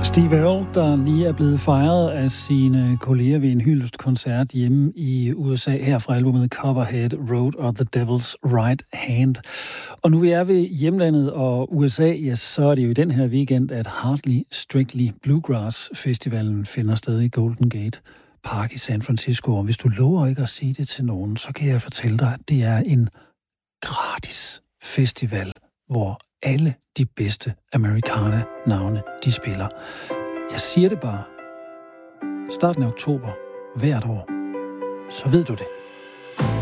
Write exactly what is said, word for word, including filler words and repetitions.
Steve Earle, der lige er blevet fejret af sine kolleger ved en hyldestkoncert hjemme i U S A her fra albumet Copperhead, Road og The Devil's Right Hand. Og nu vi er ved hjemlandet og U S A, ja, så er det jo i den her weekend, at Hardly Strictly Bluegrass Festivalen finder sted i Golden Gate Park i San Francisco. Og hvis du lover ikke at sige det til nogen, så kan jeg fortælle dig, at det er en gratis festival, hvor alle de bedste Americana-navne, de spiller. Jeg siger det bare. Starten af oktober, hvert år. Så ved du det.